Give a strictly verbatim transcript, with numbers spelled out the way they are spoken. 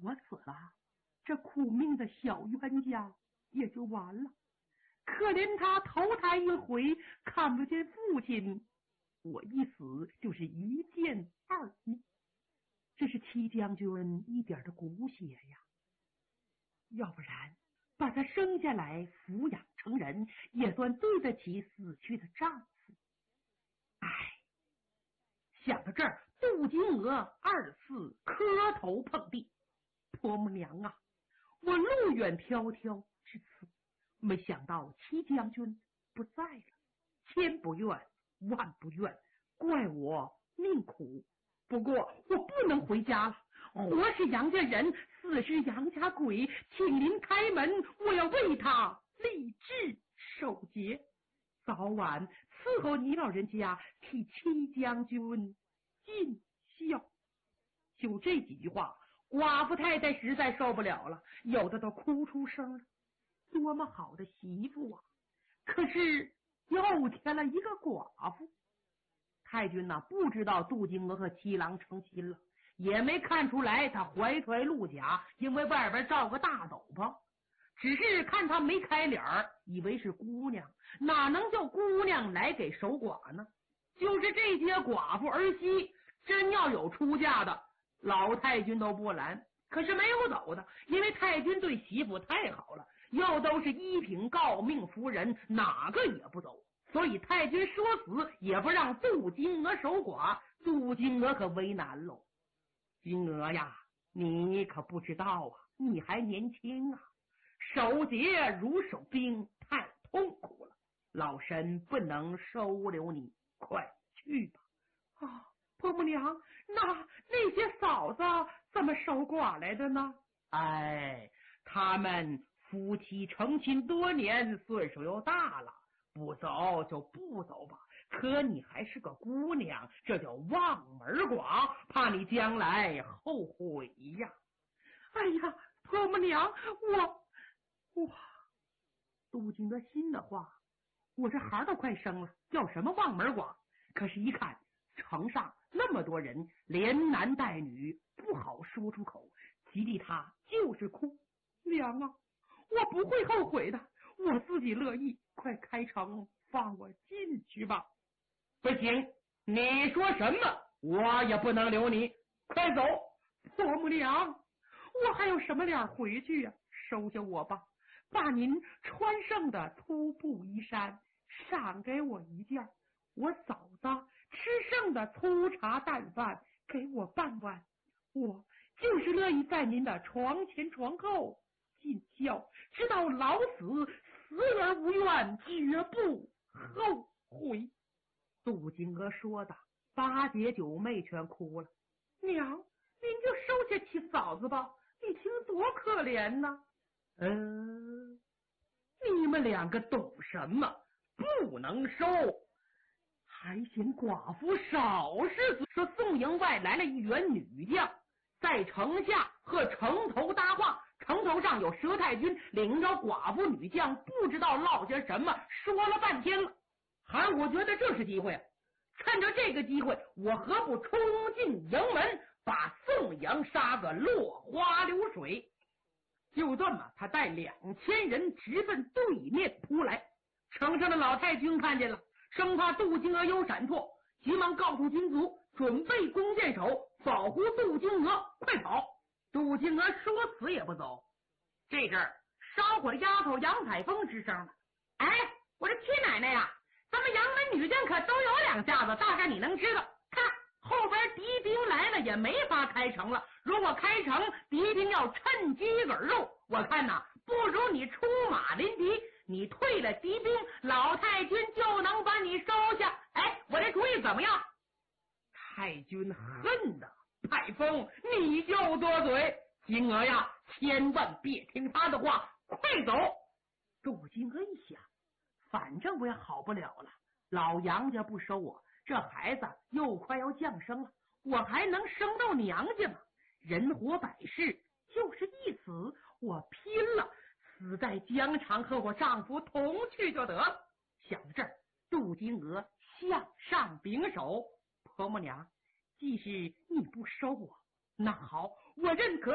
我死了，这苦命的小冤家也就完了。可怜他投胎一回看不见父亲，我一死就是一箭二命。这是戚将军一点的骨血呀，要不然把他生下来抚养成人，也算对得起死去的丈夫。唉，想到这儿，杜金娥二次磕头碰地，婆母娘啊，我路远迢迢至此，没想到戚将军不在了，千不怨万不怨，怪我命苦。不过我不能回家了，活是杨家人，死是杨家鬼，请您开门，我要为他立志守节，早晚伺候你老人家替戚将军尽孝。就这几句话，寡妇太太实在受不了了，有的都哭出声了。多么好的媳妇啊，可是又添了一个寡妇。太君呐、啊，不知道杜金娥和七郎成亲了，也没看出来他怀揣鹿甲，因为外边罩个大斗篷，只是看他没开脸儿，以为是姑娘，哪能叫姑娘来给守寡呢？就是这些寡妇儿媳，真要有出嫁的，老太君都不拦，可是没有走的，因为太君对媳妇太好了，又都是一品诰命夫人，哪个也不走。所以太君说死也不让杜金娥守寡，杜金娥可为难喽。金娥呀，你可不知道啊，你还年轻啊，守节如守兵，太痛苦了，老身不能收留你，快去吧。啊，婆母娘，那那些嫂子怎么守寡来的呢？哎，他们夫妻成亲多年，岁数又大了，不走就不走吧，可你还是个姑娘，这叫望门寡，怕你将来后悔呀。哎呀，婆母娘，我我杜金娥心的话，我这孩都快生了，要什么望门寡？可是一看城上那么多人，连男带女，不好说出口，激励他就是哭。娘啊，我不会后悔的，我自己乐意，快开城放我进去吧。不行，你说什么我也不能留你，快走。婆母娘，我还有什么脸回去呀、啊？收下我吧，把您穿剩的粗布衣衫赏给我一件，我嫂子吃剩的粗茶淡饭给我半碗，我就是乐意在您的床前床后尽孝，直到老死，死而无怨，绝不后悔。杜金娥说的，八姐九妹全哭了。娘，您就收下七嫂子吧，你听多可怜呢。嗯，你们两个懂什么？不能收，还嫌寡妇少是子。说宋营外来了一员女将，在城下和城头搭话，城头上有佘太君领着寡妇女将，不知道唠些什么，说了半天了。韩虎觉得这是机会，趁着这个机会，我何不冲进营门，把宋营杀个落花流水。就这么，他带两千人直奔对面扑来。城上的老太君看见了，生怕杜金娥有闪错，急忙告诉军卒，准备弓箭手保护杜金娥，快跑。杜金娥说死也不走。这阵儿烧火的丫头杨彩凤吱声了，哎，我的亲奶奶呀，咱们杨门女将可都有两下子，大概你能知道。看后边敌兵来了，也没法开城了，如果开城，敌兵要趁机而入，我看呐，不如你出马临敌，你退了敌兵，老太君就能把你收下。哎，我这主意怎么样？太君恨的太风，你就多嘴。金娥呀，千万别听他的话，快走。杜金娥一想，反正我也好不了了，老杨家不收我，这孩子又快要降生了，我还能生到娘家吗？人活百世，就是一死，我拼了，死在疆场和我丈夫同去就得了。想到这儿，杜金娥向上拱手，婆母娘，既是你不收我，那好，我认可